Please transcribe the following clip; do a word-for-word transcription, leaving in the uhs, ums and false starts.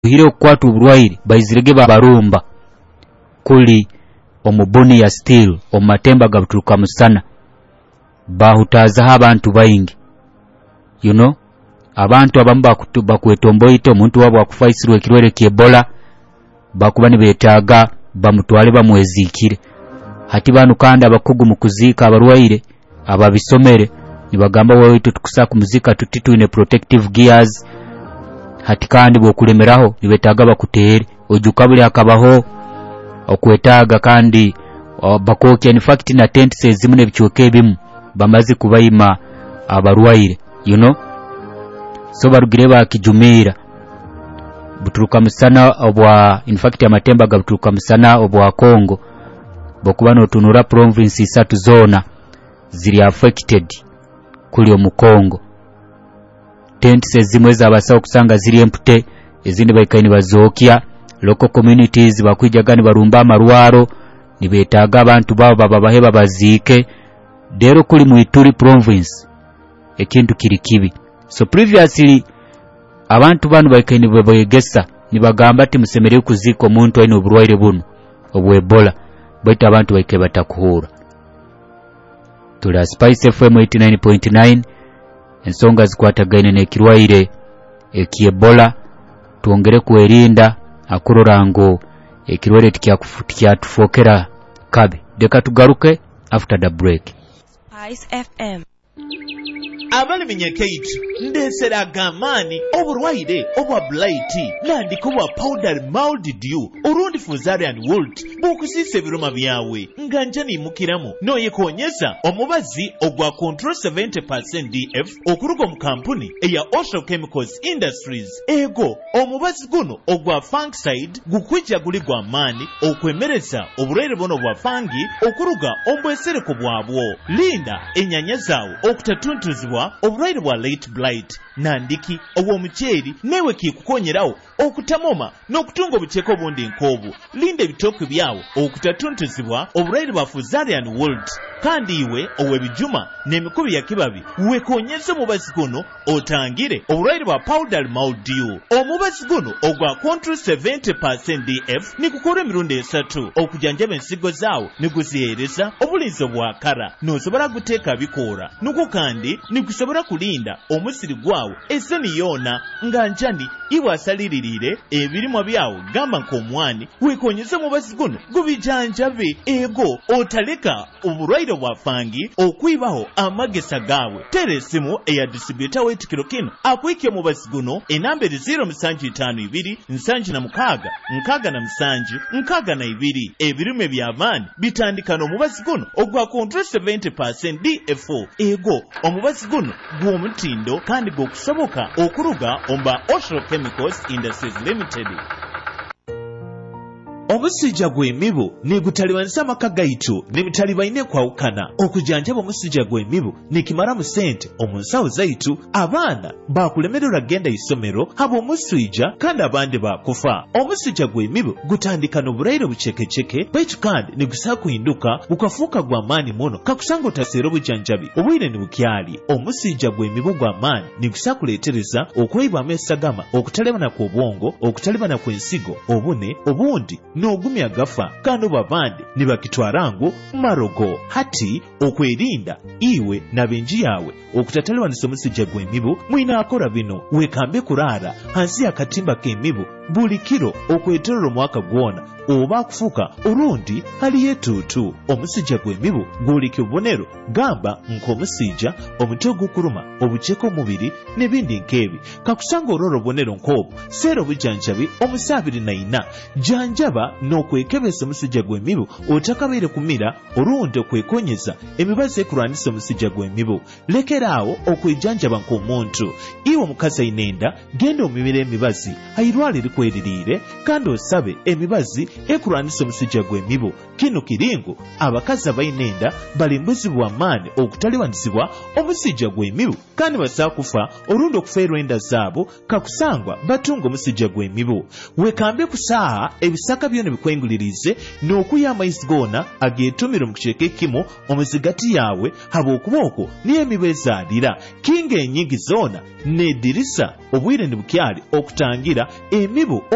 hire okukwata obulwaire bayizirege babarumba kuli omubuni ya steel omumatemba gabuturuka musana bahutaza abantu bayingi you know abantu abamu bakwetomboyite omuntu wabo akufaisirwe ekirwere ky'Ebola bakuba nibetaaga bamutwale bamwezikire hati banu kandi abakugu mu kuziika abarwaire ababisomere nibagamba wowe tukusa kumuzika tutitwine protective gears hati kandi bokulemeraho nibetaaga bakutere ojukabuli akabaho okwetaaga kandi bakokya in fact na tent sezimu nebicyoke bimu bamaze kubayima abarwaire you know so barugire bakijumira buturuka musana obwa in fact amatemba gabuturuka musana obwa Kongo bokuba no tunura province isatu zona ziri affected kuli mu Kongo tent zimwe zabasa okusanga ziri empute ezindi bayikaini bazokya local communities bakwijagani barumba amarwaro nibetaaga abantu babo bababahe babazike dero kuli mu Ituri province ekintu kiri kibi so previously abantu banu bayikaini bebegesa nibagamba ati musemere kuziko omuntu ayino obulwaire buno obwe Ebola bwita abantu bayike batakuhura tula Spice F M eighty-nine point nine ensonga zikwatagaine n'ekirwaire eky'Ebola tuongere kuerinda akurorango ekirwere tikya tufokera kabe deka tugaruke after the break. Spice F M abali minyekeitu ndesera gamani oburwaire obwa blight nandiko bwa powder mildew urundi fuzarian wilt bukusise ebiruma byawe nganjani mukiramu noyekonyeza omubazi ogwa control seventy percent D F okuruga mu kampuni eya Osho Chemicals Industries ego omubazi guno ogwa fungicide gukwijja guli gwa mani okwemereza oburwaire bono bwa fangi okuruga ombwesereko bwabwo linda enyanya zawo okutatuntuzibwa obulwaire bwa late blight nandiki obw'omukyeri newe kikukonyerawo okutamoma n'okutunga obukyeko obundi nk'obwo linda ebitooke byawo okutatuntuzibwa obulwaire bwa fusarian wilt kandi iwe ow'ebijuma n'emikubi ya kibabi wekonyeza omubazi guno otangire obulwaire bwa powder mildew omubazi guno ogwa control seventy percent D F nikukola emirundi esatu okujanjaba ensigo zaawo niguzihereza obulinzi obwakara n'osobola guteeka bikoora nuko kandi nikusobola kulinda omusiri gwawo esoni yoona nga njani iwe asalirire ebirimwa byawo gamba nk'omwani wekonyeza omubazi guno gubijanjabe ego otaleka obulwaire bwa fangi okwibaho amagesa gawe tere esimu eya distributor wetikiro kino akwike omubazi guno enamberi zero musanju itaano ibiri nsanju na mukaaga nkaaga na musanju nkaaga na ibiri ebirime by'amaani bitandikana omubazi guno ogwa control seventy percent D F ego omubazi guno gw'omutindo kandi gw'okusoboka okuruga omba Osho Chemicals Industries Limited. Omusujja gw'emibu negutalibanisa amaka gaitu nebitalibaine kwawukana okujanjaba omusujja gw'emibu nekimara mu sente omunsawo zaitu abaana bakulemererwa genda isomero haba omusujja kandi abandi bakufa omusujja gw'emibu gutandika n'obulwaire bucekeceke baitu kandi negusaa kuhinduka bukafuuka gw'amaani muno kakusanga otaseera obujanjabi obwire ne bukyali omusujja gw'emibu gw'amaani negusaa kuleetereza okweyibwamu esagama okutalebana kw'obwongo okutalebana kw'ensigo obune obundi n'ogumya gafa kandi babandi nibakitwarango marogo hati okwerinda iwe nabenji yawe okutatalibanisa omusujja gw'emibu mwina akora bino wekambe kurara hansi y'akatimba k'emibu buli kiro okwetolera omwaka gwona oba akufuuka olundi haliyo etuutu omusujja gw'emibu gwoleka obubonero gamba nk'omusujja omutwe ogukuluma obukyeka omubiri n'ebindi nk'ebi kakusanga olwora obubonero nk'obwo seera obujanjabi omusaabiri na ina janjaba n'okwekebeza omusujja gw'emibu otakabaire kumira olundi okwekonyeza emibazi ekulwanisa omusujja gw'emibu lekeraawo okwejanjaba nk'omuntu iwe omukazi ainenda genda omibira emibazi airwalire kweririire kandi osabe emibazi ekulwanisa omusujja gw'emibu kino kiringo abakazi abainenda balimbuzibwa amaani okutalibanizibwa omusujja gw'emibu kandi basaa kufa olundi okufeerwa enda zaabo kakusangwa batunga omusujja gw'emibu wekambe kusaaha ebisaka byona bikwengulirize n'okuya amaizi goona ageetumire mu kicweka ekimu omuzigati yawe haba okuba okwo niyo emibu ezaalira kinga enyingi zoona n'edirisa obwire ne bukyali okutangira emibu